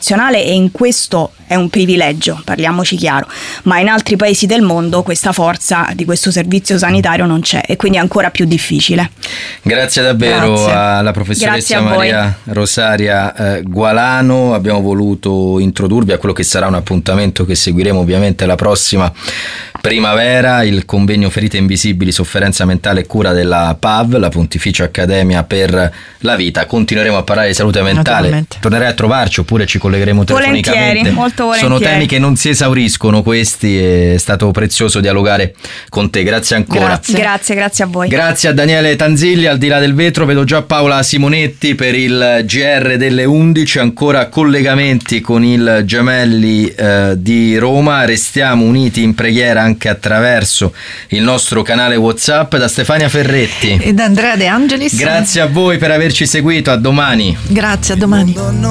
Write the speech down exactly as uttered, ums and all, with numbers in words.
nazionale, e in questo è un privilegio, parliamoci chiaro, ma in altri paesi del mondo questa forza di questo servizio sanitario non c'è, e quindi è ancora più difficile. Grazie davvero. Grazie. Alla professoressa Maria Rosaria eh, Gualano. Abbiamo voluto introdurvi a quello che sarà un appuntamento che seguiremo ovviamente la prossima primavera, il convegno Ferite Invisibili, sofferenza mentale e cura della P A V, la Pontificia Accademia per la Vita. Continueremo a parlare di salute mentale, tornerai a trovarci oppure ci collegheremo telefonicamente. Volentieri, molto volentieri. Sono temi che non si esauriscono questi, è stato prezioso dialogare con te, grazie ancora. Grazie, grazie, grazie a voi. Grazie a Daniele Tanzilli al di là del vetro, vedo già Paola Simonetti per il G R delle undici, ancora collegamenti con il Gemelli eh, di Roma, restiamo uniti in preghiera anche attraverso il nostro canale WhatsApp. Da Stefania Ferretti e da Andrea De Angelis, grazie a voi per averci seguito, a domani. Grazie, a domani.